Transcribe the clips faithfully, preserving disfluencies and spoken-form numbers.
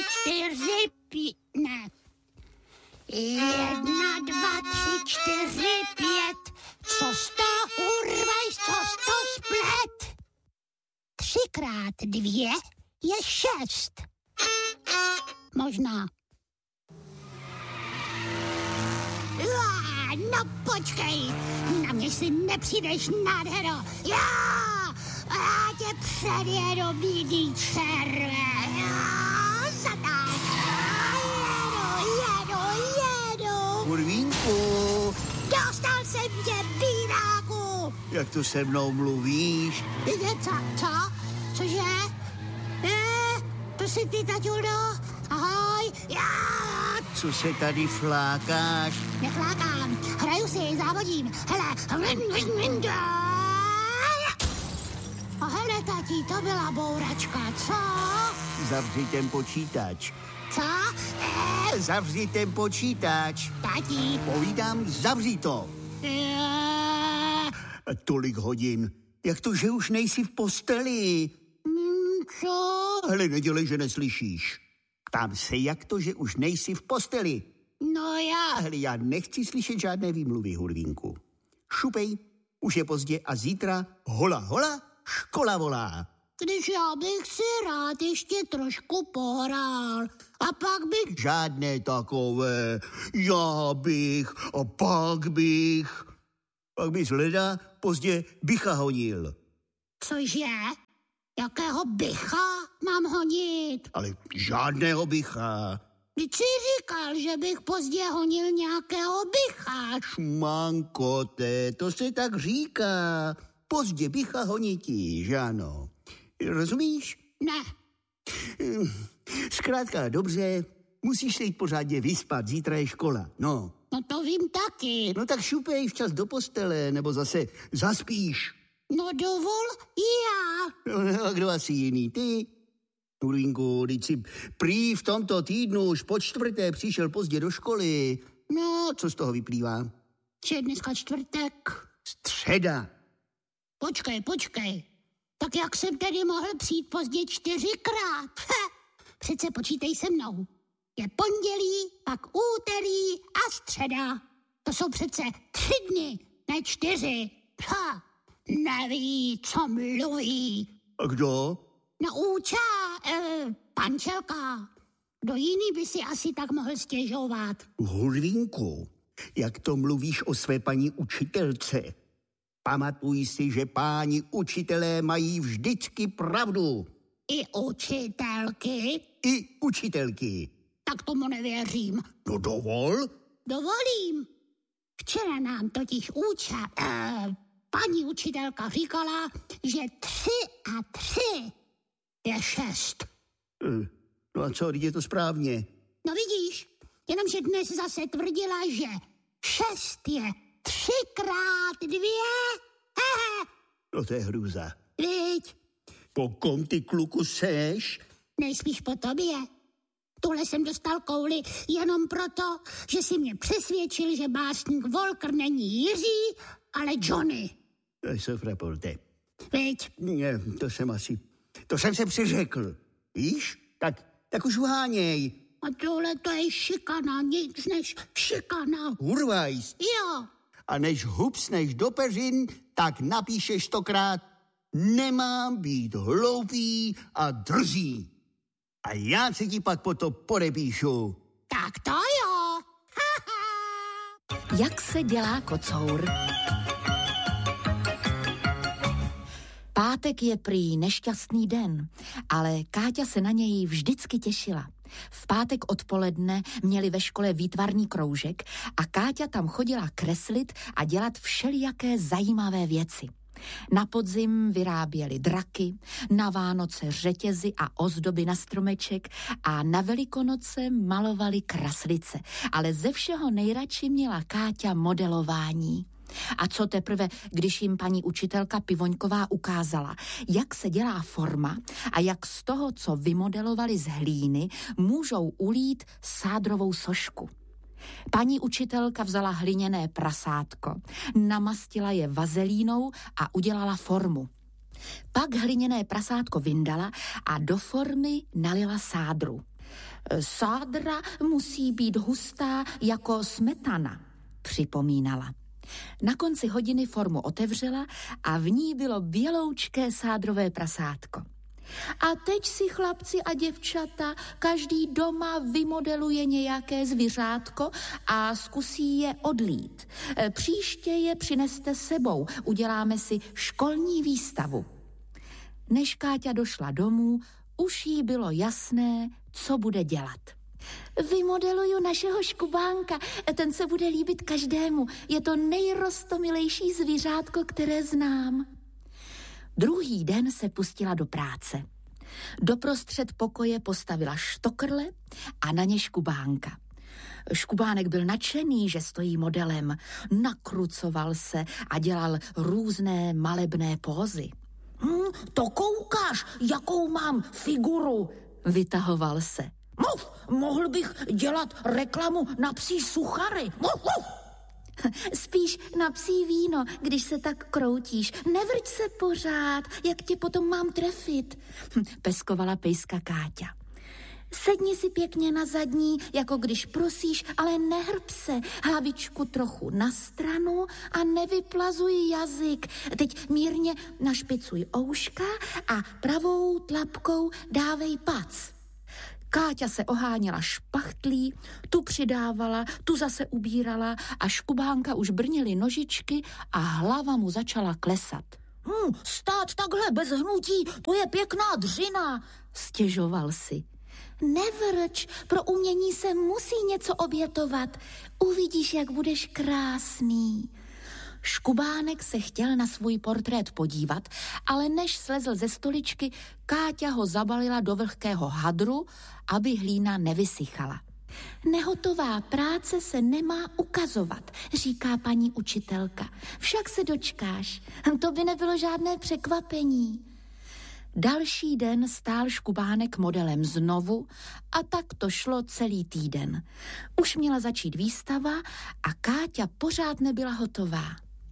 čtyři, pět, ne. Jedna, dva, tři, čtyři, pět. Co sto urvaj, co sto splet. Třikrát dvě je šest. Možná. No počkej, na mě si nepřijdeš, nádhero. Já, já tě předjedu, bídý červe. Já, zatáč. Jedu, jedu, jedu. Hurvínku. Dostal jsem tě, bídáku. Jak to se mnou mluvíš? Co, co? Cože? Eh, to jsi ty, taťuldo. Ahoj, já. Co se tady flákáš? Neflákám, hraju si, závodím. Hele. A hele, tati, to byla bouračka, co? Zavři ten počítač. Co? Eh, Zavři ten počítač. tati. Povídám, zavři to. Eh, Tolik hodin. Jak to, že už nejsi v posteli? mm, co? Hele, nedělej, že neslyšíš. Ptám se, jak to, že už nejsi v posteli? No já. Hele, já nechci slyšet žádné výmluvy, Hurvínku. Šupej, už je pozdě a zítra hola, hola, škola volá. Když já bych si rád ještě trošku pohrál. A pak bych... Žádné takové, já bych a pak bych. Pak bys leda pozdě bycha honil. Cože? Jakého bycha mám honit? Ale žádného bycha. Vždyť jsi říkal, že bych pozdě honil nějakého bycha. Šmankote, to se tak říká. Pozdě bycha honití, že ano? Rozumíš? Ne. Zkrátka, dobře, musíš se jít pořádně vyspat, zítra je škola, no. No to vím taky. No tak šupej včas do postele, nebo zase zaspíš. No dovol já. No, a kdo asi jiný, ty? Hurvínku, teď si prý v tomto týdnu už po čtvrté přišel pozdě do školy. No, co z toho vyplývá? Že je dneska čtvrtek. Středa. Počkej, počkej. Tak jak jsem tedy mohl přijít pozdě čtyřikrát? Ha, přece počítej se mnou. Je pondělí, pak úterý a středa. To jsou přece tři dny, ne čtyři. Ha, neví, co mluví. A kdo? Naučá, eh, pančelka. Kdo jiný by si asi tak mohl stěžovat? Hurvínku, jak to mluvíš o své paní učitelce? Pamatuj si, že páni učitelé mají vždycky pravdu. I učitelky? I učitelky. Tak tomu nevěřím. No dovol. Dovolím. Včera nám totiž uča, eh, paní učitelka říkala, že tři a tři je šest. Eh, No a co, je to správně? No vidíš, jenomže dnes zase tvrdila, že šest je třikrát dvě. Hehe. No to je hrůza. Viď? Po kom ty, kluku, seš? Nejspíš po tobě. Tuhle jsem dostal kouli jenom proto, že si mě přesvědčil, že básník Volker není Jiří, ale Johnny. To je sofraporte. Viď? Ne, to jsem asi... To jsem se přiřekl. Víš? Tak, tak už uháněj. A tohle to je šikana, nic než šikana. Urvajs. Jo. A než hupsneš do peřin, tak napíšeš stokrát: nemám být hloupý a drzý. A já si ti pak potom podepíšu. Tak to jo. Jak se dělá kocour? Pátek je prý nešťastný den, ale Káťa se na něj vždycky těšila. V pátek odpoledne měli ve škole výtvarný kroužek a Káťa tam chodila kreslit a dělat všelijaké zajímavé věci. Na podzim vyráběli draky, na Vánoce řetězy a ozdoby na stromeček a na Velikonoce malovali kraslice. Ale ze všeho nejradši měla Káťa modelování. A co teprve, když jim paní učitelka Pivoňková ukázala, jak se dělá forma a jak z toho, co vymodelovali z hlíny, můžou ulít sádrovou sošku. Paní učitelka vzala hliněné prasátko, namastila je vazelínou a udělala formu. Pak hliněné prasátko vyndala a do formy nalila sádru. Sádra musí být hustá jako smetana, připomínala. Na konci hodiny formu otevřela a v ní bylo běloučké sádrové prasátko. A teď si, chlapci a děvčata, každý doma vymodeluje nějaké zvířátko a zkusí je odlít. Příště je přineste sebou, uděláme si školní výstavu. Než Káťa došla domů, už jí bylo jasné, co bude dělat. Vymodeluju našeho Škubánka, ten se bude líbit každému. Je to nejrostomilejší zvířátko, které znám. Druhý den se pustila do práce. Doprostřed pokoje postavila štokrle a na ně Škubánka. Škubánek byl nadšený, že stojí modelem. Nakrucoval se a dělal různé malebné pózy. Hm, to koukáš, jakou mám figuru, vytahoval se. Mov, mohl bych dělat reklamu na psí suchary. Mov, mov. Spíš na psí víno, když se tak kroutíš. Nevrť se pořád, jak tě potom mám trefit, peskovala pejska Káťa. Sedni si pěkně na zadní, jako když prosíš, ale nehrb se. Hlavičku trochu na stranu a nevyplazuj jazyk. Teď mírně našpicuj ouška a pravou tlapkou dávej pac. Káťa se oháněla špachtlí, tu přidávala, tu zase ubírala a Škubánka už brnily nožičky a hlava mu začala klesat. Hm, stát takhle bez hnutí, to je pěkná dřina, stěžoval si. Nevrč, pro umění se musí něco obětovat. Uvidíš, jak budeš krásný. Škubánek se chtěl na svůj portrét podívat, ale než slezl ze stoličky, Káťa ho zabalila do vlhkého hadru, aby hlína nevysychala. Nehotová práce se nemá ukazovat, říká paní učitelka. Však se dočkáš, to by nebylo žádné překvapení. Další den stál Škubánek modelem znovu a tak to šlo celý týden. Už měla začít výstava a Káťa pořád nebyla hotová.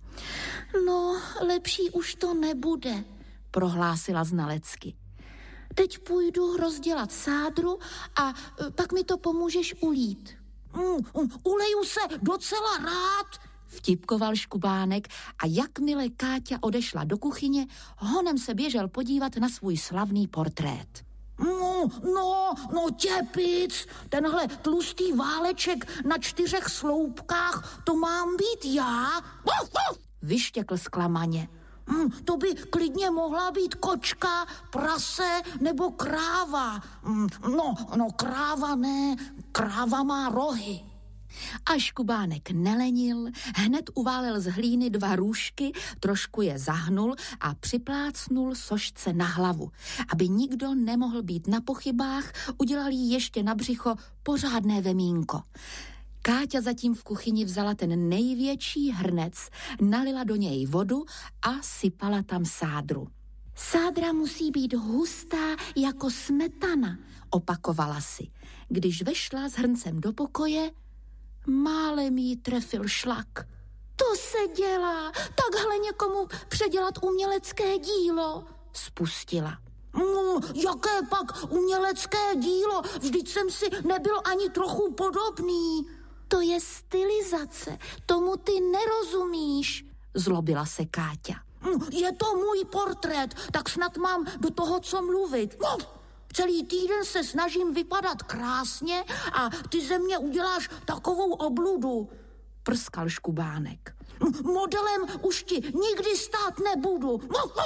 No, lepší už to nebude, prohlásila znalecky. Teď půjdu rozdělat sádru a pak mi to pomůžeš ulít. Mm, uleju se docela rád, vtipkoval Škubánek a jakmile Káťa odešla do kuchyně, honem se běžel podívat na svůj slavný portrét. No, no, no těpic, tenhle tlustý váleček na čtyřech sloupkách, to mám být já? Vyštěkl zklamaně. Mm, to by klidně mohla být kočka, prase nebo kráva. Mm, no, no kráva ne, kráva má rohy. A Škubánek nelenil, hned uválel z hlíny dva růžky, trošku je zahnul a připlácnul sošce na hlavu. Aby nikdo nemohl být na pochybách, udělal jí ještě na břicho pořádné vemínko. Káťa zatím v kuchyni vzala ten největší hrnec, nalila do něj vodu a sypala tam sádru. Sádra musí být hustá jako smetana, opakovala si. Když vešla s hrncem do pokoje, málem jí trefil šlak. To se dělá, takhle někomu předělat umělecké dílo, spustila. Mm, jaké pak umělecké dílo? Vždyť jsem si nebyl ani trochu podobný. To je stylizace, tomu ty nerozumíš, zlobila se Káťa. Mm, je to můj portrét, tak snad mám do toho co mluvit. Mm. Celý týden se snažím vypadat krásně a ty ze mě uděláš takovou obludu, prskal Škubánek. Modelem už ti nikdy stát nebudu.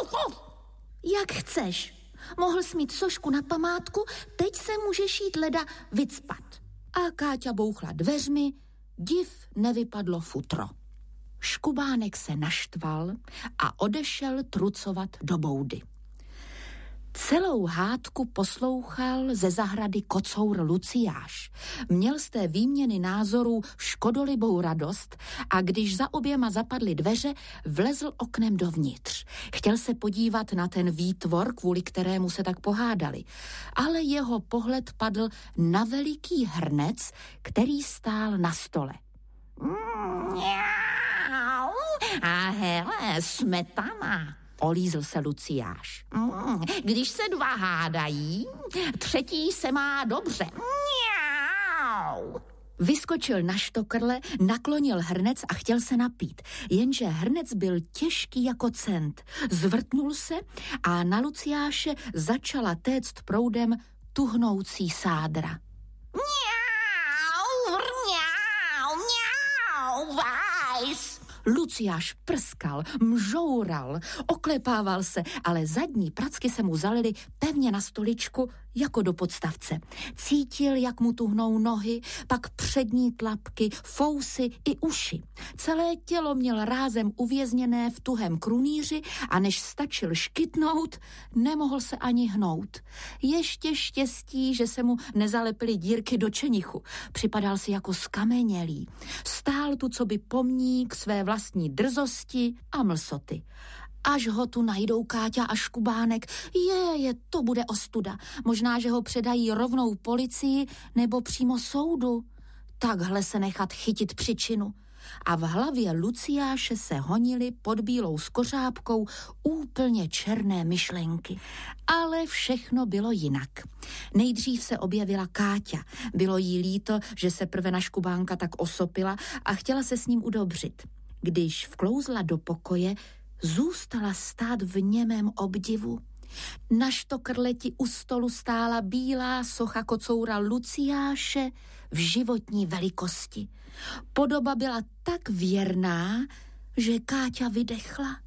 Jak chceš. Mohl jsi mít sošku na památku, teď se můžeš jít leda vycpat. A Káťa bouchla dveřmi, div nevypadlo futro. Škubánek se naštval a odešel trucovat do boudy. Celou hádku poslouchal ze zahrady kocour Luciáš. Měl z té výměny názorů škodolibou radost a když za oběma zapadly dveře, vlezl oknem dovnitř. Chtěl se podívat na ten výtvor, kvůli kterému se tak pohádali, ale jeho pohled padl na veliký hrnec, který stál na stole. A hele, smetana, olízl se Luciáš. Když se dva hádají, třetí se má dobře. Vyskočil na štokrle, naklonil hrnec a chtěl se napít, jenže hrnec byl těžký jako cent. Zvrtnul se a na Luciáše začala téct proudem tuhnoucí sádra. Mňau, mňau, mňau, vajs. Luciáš prskal, mžoural, oklepával se, ale zadní pracky se mu zalily pevně na stoličku jako do podstavce. Cítil, jak mu tuhnou nohy, pak přední tlapky, fousy i uši. Celé tělo měl rázem uvězněné v tuhém krunýři a než stačil škytnout, nemohl se ani hnout. Ještě štěstí, že se mu nezalepily dírky do čenichu. Připadal si jako skamenělý. Stál tu coby pomník své vlastní drzosti a mlsoty. Až ho tu najdou Káťa a Škubánek, je, je, to bude ostuda. Možná, že ho předají rovnou policii nebo přímo soudu. Takhle se nechat chytit příčinu. A v hlavě Luciáše se honily pod bílou skořápkou úplně černé myšlenky. Ale všechno bylo jinak. Nejdřív se objevila Káťa. Bylo jí líto, že se prve na Škubánka tak osopila a chtěla se s ním udobřit. Když vklouzla do pokoje, zůstala stát v němém obdivu. Na štokrleti u stolu stála bílá socha kocoura Luciáše v životní velikosti. Podoba byla tak věrná, že Káťa vydechla.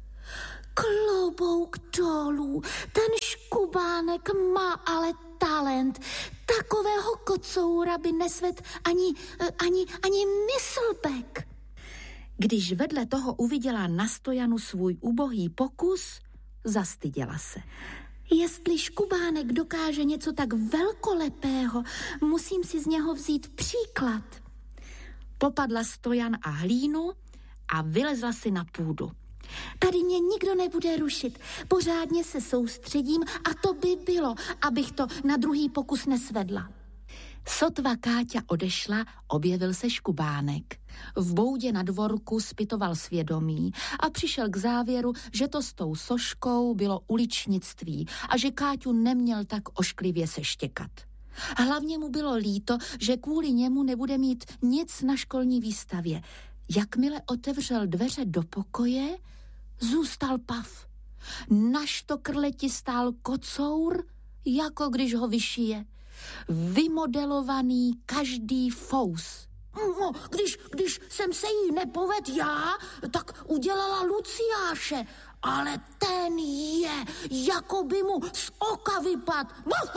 Klobouk dolů, ten Škubánek má ale talent. Takového kocoura by nesvedl ani, ani, ani myslbek. Když vedle toho uviděla na stojanu svůj ubohý pokus, zastyděla se. Jestli Škubánek dokáže něco tak velkolepého, musím si z něho vzít příklad. Popadla stojan a hlínu a vylezla si na půdu. Tady mě nikdo nebude rušit. Pořádně se soustředím a to by bylo, abych to na druhý pokus nesvedla. Sotva Káťa odešla, objevil se Škubánek. V boudě na dvorku zpytoval svědomí a přišel k závěru, že to s tou soškou bylo uličnictví a že Káťu neměl tak ošklivě seštěkat. Hlavně mu bylo líto, že kvůli němu nebude mít nic na školní výstavě. Jakmile otevřel dveře do pokoje, zůstal pav. Na štokrleti stál kocour, jako když ho vyšije. Vymodelovaný každý fous. No, když, když jsem se jí nepoved já, tak udělala Luciáše, ale ten je, jako by mu z oka vypad.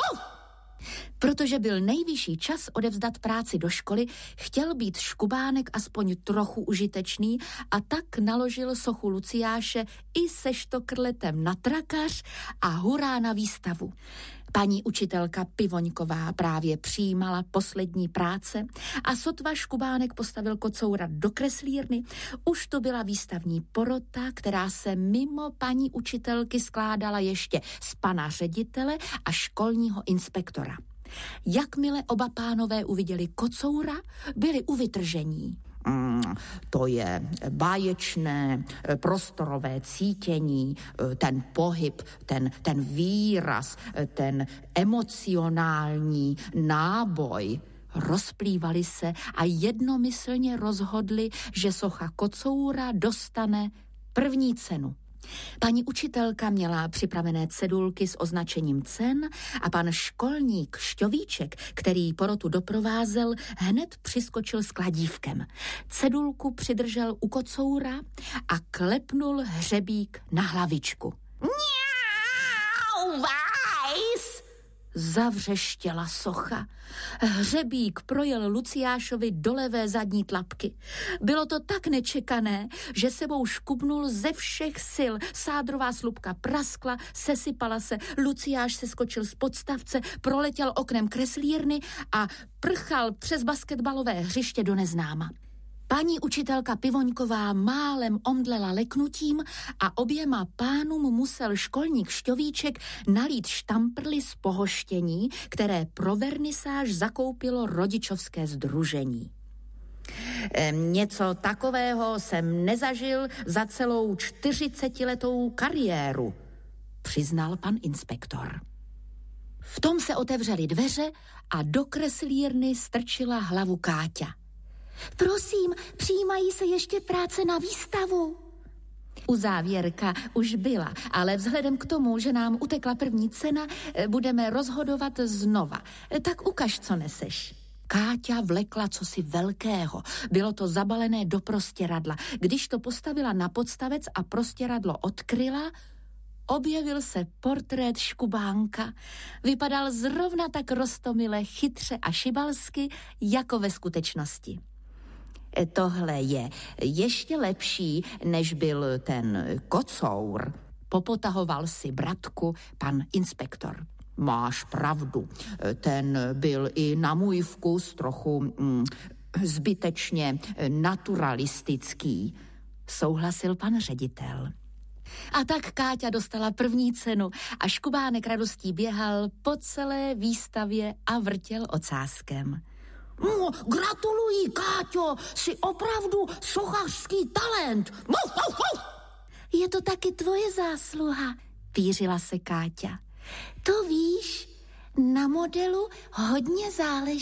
Protože byl nejvyšší čas odevzdat práci do školy, chtěl být Škubánek aspoň trochu užitečný a tak naložil sochu Luciáše i se štokrletem na trakař a hurá na výstavu. Paní učitelka Pivoňková právě přijímala poslední práce a sotva Škubánek postavil kocoura do kreslírny, už to byla výstavní porota, která se mimo paní učitelky skládala ještě z pana ředitele a školního inspektora. Jakmile oba pánové uviděli kocoura, byli u vytržení. Mm, to je báječné, prostorové cítění, ten pohyb, ten, ten výraz, ten emocionální náboj. Rozplývali se a jednomyslně rozhodli, že socha kocoura dostane první cenu. Paní učitelka měla připravené cedulky s označením cen a pan školník Šťovíček, který porotu doprovázel, hned přiskočil s kladívkem. Cedulku přidržel u kocoura a klepnul hřebík na hlavičku. Mňau, vajs! Zavřeštěla socha. Hřebík projel Luciášovi do levé zadní tlapky. Bylo to tak nečekané, že sebou škubnul ze všech sil. Sádrová slupka praskla, sesypala se, Luciáš se skočil z podstavce, proletěl oknem kreslírny a prchal přes basketbalové hřiště do neznáma. Paní učitelka Pivoňková málem omdlela leknutím a oběma pánům musel školník Šťovíček nalít štamprly z pohoštění, které pro vernisáž zakoupilo rodičovské sdružení. E, něco takového jsem nezažil za celou čtyřicetiletou kariéru, přiznal pan inspektor. V tom se otevřely dveře a do kreslírny strčila hlavu Káťa. Prosím, přijímají se ještě práce na výstavu. Uzávěrka už byla, ale vzhledem k tomu, že nám utekla první cena, budeme rozhodovat znova. Tak ukaž, co neseš. Káťa vlekla cosi velkého. Bylo to zabalené do prostěradla. Když to postavila na podstavec a prostěradlo odkryla, objevil se portrét Škubánka. Vypadal zrovna tak roztomile, chytře a šibalsky, jako ve skutečnosti. Tohle je ještě lepší, než byl ten kocour, popotahoval si bratku pan inspektor. Máš pravdu, ten byl i na můj vkus trochu mm, zbytečně naturalistický, souhlasil pan ředitel. A tak Káťa dostala první cenu a Škubánek radostí běhal po celé výstavě a vrtěl ocáskem. No, gratuluji, Káťo, jsi opravdu sochařský talent. Je to taky tvoje zásluha, pířila se Káťa. To víš, na modelu hodně záleží.